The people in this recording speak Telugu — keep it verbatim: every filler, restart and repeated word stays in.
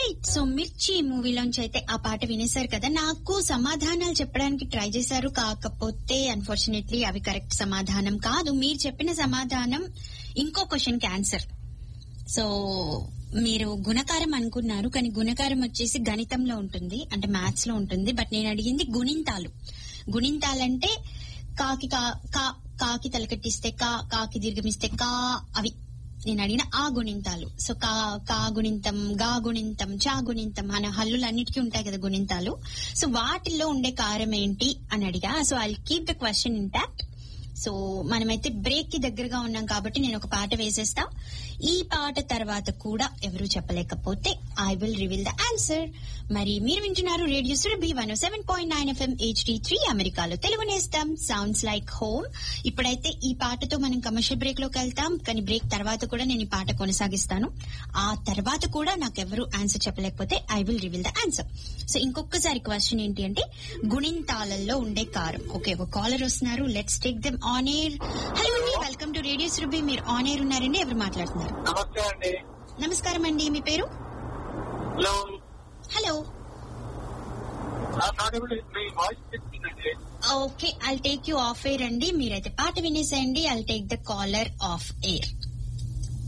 రైట్, సో మిర్చి మూవీలోంచి అయితే ఆ పాట వినేశారు కదా. నాకు సమాధానాలు చెప్పడానికి ట్రై చేశారు, కాకపోతే అన్ఫార్చునేట్లీ అవి కరెక్ట్ సమాధానం కాదు. మీరు చెప్పిన సమాధానం ఇంకో క్వశ్చన్ కి ఆన్సర్. సో మీరు గుణకారం అనుకున్నారు, కానీ గుణకారం వచ్చేసి గణితంలో ఉంటుంది, అంటే మ్యాథ్స్ లో ఉంటుంది. బట్ నేను అడిగింది గుణింతాలు. గుణింతాలంటే కాకి కా కా- కాకి తలకట్టిస్తే కా, కాకి దీర్ఘమిస్తే కా, అవి నేను అడిగిన ఆ గుణింతాలు. సో కా కా గుణింతం, గా గుణింతం, చా గుణింతం అనే హల్లులు అన్నిటికీ ఉంటాయి కదా గుణింతాలు. సో వాటిల్లో ఉండే కారం ఏంటి అని అడిగా. So I keep the question intact. So మనమైతే బ్రేక్ కి దగ్గరగా ఉన్నాం కాబట్టి నేను ఒక పాట వేసేస్తా. ఈ పాట తర్వాత కూడా ఎవరు చెప్పలేకపోతే I will reveal the answer. మరి మీరు వింటున్నారు radio Surabhi one seven point nine FM HD three, అమెరికాలో తెలుగు నేస్తం, సౌండ్స్ లైక్ హోమ్. ఇప్పుడైతే ఈ పాటతో మనం కమర్షియల్ బ్రేక్ లోకి వెళ్తాం, కానీ బ్రేక్ తర్వాత కూడా నేను ఈ పాట కొనసాగిస్తాను. ఆ తర్వాత కూడా నాకెవరు answer చెప్పలేకపోతే I will reveal the answer. So ఇంకొకసారి క్వశ్చన్ ఏంటి అంటే గుణింతాలలో ఉండే కారం. ఓకే, ఒక కాలర్ వస్తున్నారు, let's take them on air. Hello అండి, వెల్కమ్ టు రేడియో సురభి. మీరు ఆన్ ఎయిర్ ఉన్నారండి, ఎవరు మాట్లాడుతున్నారు? నమస్తే అండి. నమస్కారం అండి, మీ పేరు? హలో. హలో. మీ వాయిస్ చెప్తుందండి. Okay, I'll take you of air అండి. మీరైతే పాట వినేసేయండి. I'll take the caller of air.